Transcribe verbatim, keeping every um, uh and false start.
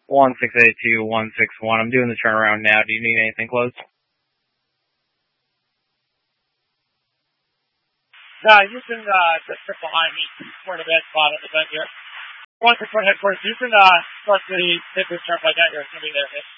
one six eight two one six one. I'm doing the turnaround now. Do you need anything close? Nah, you can uh, just sit behind me. We're in a bad spot at the event here. one six one headquarters, you can uh, start the hit this turn like that. You're going to be there.